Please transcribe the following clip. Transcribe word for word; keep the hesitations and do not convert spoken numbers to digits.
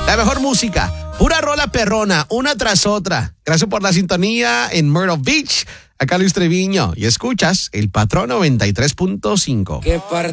La mejor música, pura rola perrona, una tras otra. Gracias por la sintonía en Myrtle Beach. Acá Luis Treviño y escuchas El Patrón noventa y tres punto cinco. ¿Qué parte?